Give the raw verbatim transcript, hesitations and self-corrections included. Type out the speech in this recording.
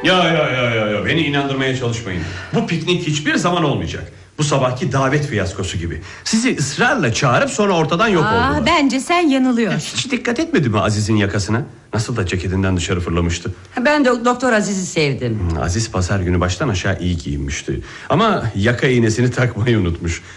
Ya ya ya ya ya beni inandırmaya çalışmayın. Bu piknik hiçbir zaman olmayacak. Bu sabahki davet fiyaskosu gibi. Sizi ısrarla çağırıp sonra ortadan yok Aa, oldular. bence sen yanılıyorsun. Hiç dikkat etmedi mi Aziz'in yakasına? Nasıl da ceketinden dışarı fırlamıştı. Ben de Doktor Aziz'i sevdim. Aziz pazar günü baştan aşağı iyi giyinmişti. Ama yaka iğnesini takmayı unutmuş.